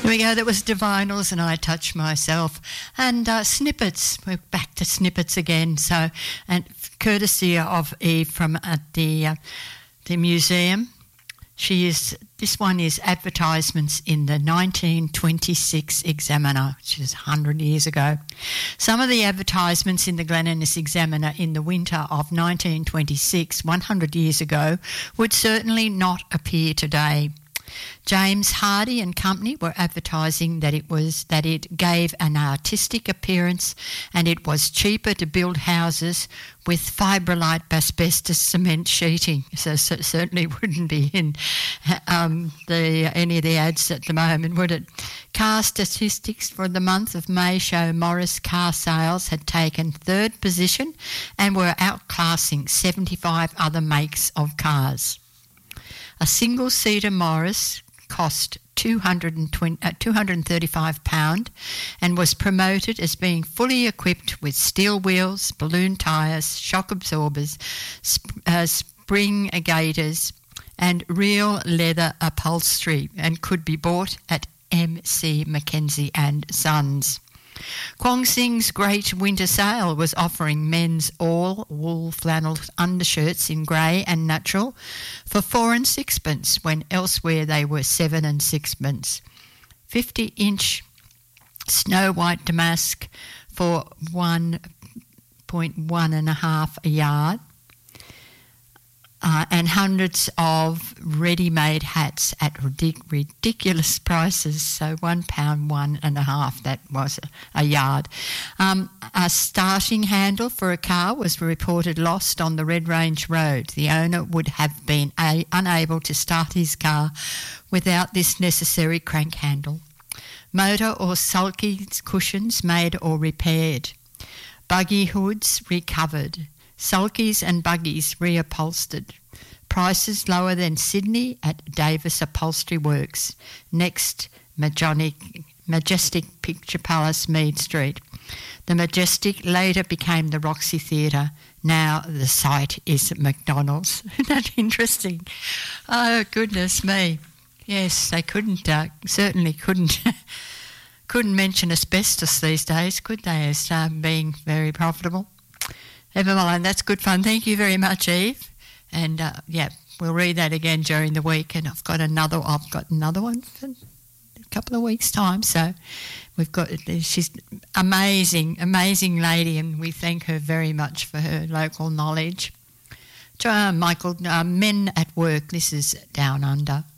Here we go, that was Divinals and I Touch Myself. And Snippets, we're back to Snippets again. So, and courtesy of Eve from the museum. This one is advertisements in the 1926 Examiner, which is 100 years ago. Some of the advertisements in the Glen Innes Examiner in the winter of 1926, 100 years ago, would certainly not appear today. James Hardy and Company were advertising that it gave an artistic appearance and it was cheaper to build houses with Fibrolite asbestos cement sheeting. So certainly wouldn't be in any of the ads at the moment, would it? Car statistics for the month of May show Morris car sales had taken third position and were outclassing 75 other makes of cars. A single-seater Morris cost £235 and was promoted as being fully equipped with steel wheels, balloon tyres, shock absorbers, spring gaiters and real leather upholstery and could be bought at MC Mackenzie and Sons. Kwong Sing's Great Winter Sale was offering men's all-wool flannel undershirts in grey and natural for 4 and 6pence when elsewhere they were 7 and 6pence. 50-inch snow white damask for 1.1.5 a yard. And hundreds of ready-made hats at ridiculous prices. So £1, 1.5, that was a yard. A starting handle for a car was reported lost on the Red Range Road. The owner would have been unable to start his car without this necessary crank handle. Motor or sulky cushions made or repaired. Buggy hoods recovered. Sulkies and buggies reupholstered. Prices lower than Sydney at Davis Upholstery Works. Next, Majestic Picture Palace, Mead Street. The Majestic later became the Roxy Theatre. Now the site is McDonald's. Isn't that interesting? Oh, goodness me. Yes, they certainly couldn't mention asbestos these days, could they, as being very profitable? Never mind, that's good fun. Thank you very much, Eve. And, we'll read that again during the week. And I've got another one for a couple of weeks' time. So she's amazing lady, and we thank her very much for her local knowledge. Michael, Men at Work, this is Down Under.